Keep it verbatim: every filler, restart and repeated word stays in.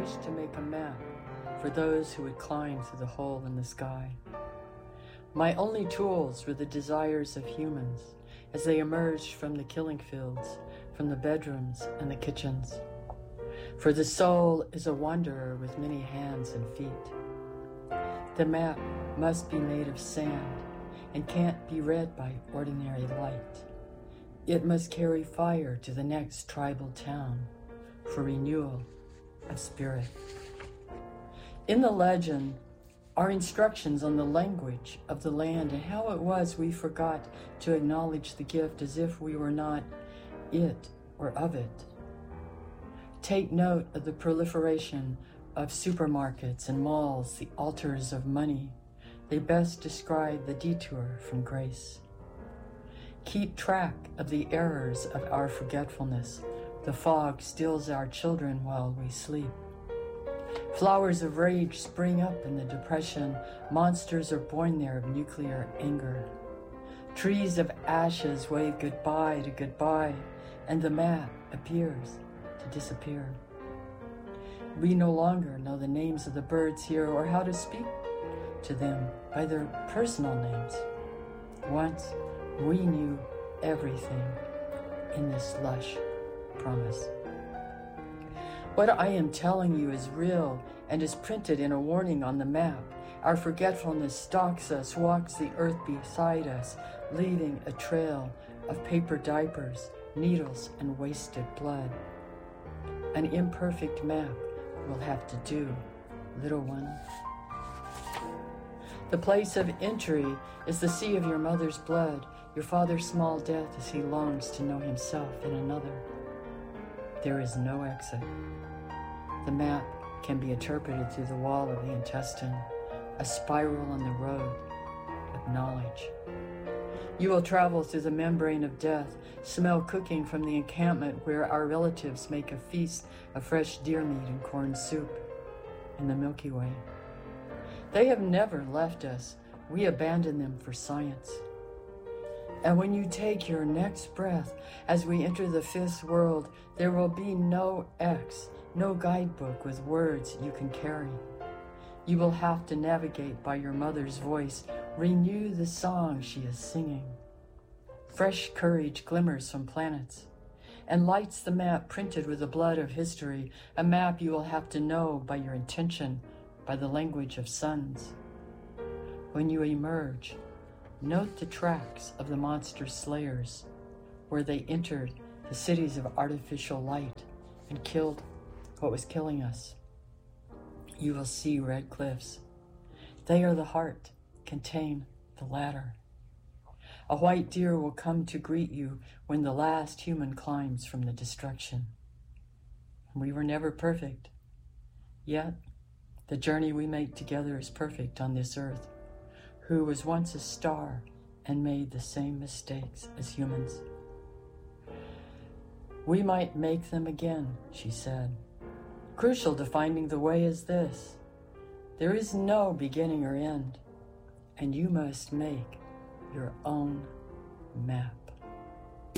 wish to make a map for those who would climb through the hole in the sky. My only tools were the desires of humans as they emerged from the killing fields, from the bedrooms and the kitchens. For the soul is a wanderer with many hands and feet. The map must be made of sand and can't be read by ordinary light. It must carry fire to the next tribal town for renewal of spirit. In the legend are instructions on the language of the land and how it was we forgot to acknowledge the gift as if we were not it or of it. Take note of the proliferation of supermarkets and malls, the altars of money. They best describe the detour from grace. Keep track of the errors of our forgetfulness. The fog steals our children while we sleep. Flowers of rage spring up in the depression. Monsters are born there of nuclear anger. Trees of ashes wave goodbye to goodbye, and the map appears to disappear. We no longer know the names of the birds here or how to speak to them by their personal names. Once we knew everything in this lush promise. What I am telling you is real and is printed in a warning on the map. Our forgetfulness stalks us, walks the earth beside us, leaving a trail of paper diapers, needles, and wasted blood. An imperfect map will have to do, little one. The place of entry is the sea of your mother's blood, your father's small death as he longs to know himself in another. There is no exit. The map can be interpreted through the wall of the intestine, a spiral on the road of knowledge. You will travel through the membrane of death, smell cooking from the encampment where our relatives make a feast of fresh deer meat and corn soup in the Milky Way. They have never left us. We abandon them for science. And when you take your next breath, as we enter the fifth world, there will be no X, no guidebook with words you can carry. You will have to navigate by your mother's voice, renew the song she is singing. Fresh courage glimmers from planets and lights the map printed with the blood of history, a map you will have to know by your intention, by the language of suns. When you emerge, note the tracks of the monster slayers, where they entered the cities of artificial light and killed what was killing us. You will see red cliffs. They are the heart, contain the ladder. A white deer will come to greet you when the last human climbs from the destruction. We were never perfect, yet the journey we make together is perfect on this earth, who was once a star and made the same mistakes as humans. We might make them again, she said. Crucial to finding the way is this: there is no beginning or end, and you must make your own map.